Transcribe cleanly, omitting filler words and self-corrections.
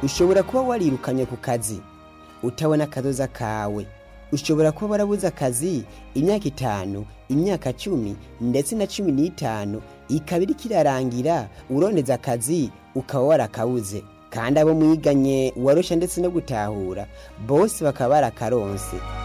ushobora kuba warirukanye ku kazi utabona akazoza kawe. Ushobora kuba warabuze akazi imyaka 5, imyaka 10 ndetse na 15 ikabiri kirarangira urondeza akazi ukaba warakabuze, kandi abo mwiganye warosha ndetse no gutahura bose bakaba barakaronse.